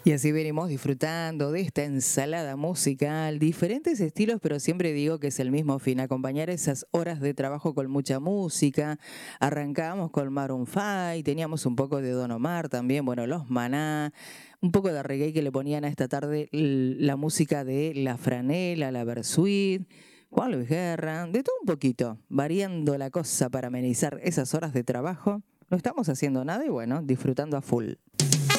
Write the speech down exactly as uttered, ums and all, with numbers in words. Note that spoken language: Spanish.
Y así venimos disfrutando de esta ensalada musical, diferentes estilos, pero siempre digo que es el mismo fin, acompañar esas horas de trabajo con mucha música. Arrancábamos con Maroon cinco, teníamos un poco de Don Omar también, bueno, los Maná, un poco de reggae que le ponían a esta tarde l- la música de La Franela, la Versuit, Juan Luis Guerra, de todo un poquito, variando la cosa para amenizar esas horas de trabajo. No estamos haciendo nada y bueno, disfrutando a full.